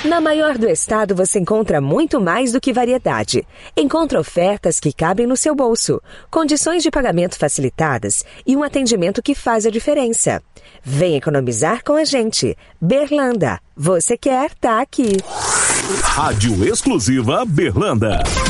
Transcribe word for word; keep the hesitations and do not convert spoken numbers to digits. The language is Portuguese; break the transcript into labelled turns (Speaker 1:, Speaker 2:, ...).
Speaker 1: Na maior do estado você encontra muito mais do que variedade. Encontra ofertas que cabem no seu bolso, condições de pagamento facilitadas e um atendimento que faz a diferença. Vem economizar com a gente. Berlanda. Você quer, tá aqui.
Speaker 2: Rádio Exclusiva Berlanda.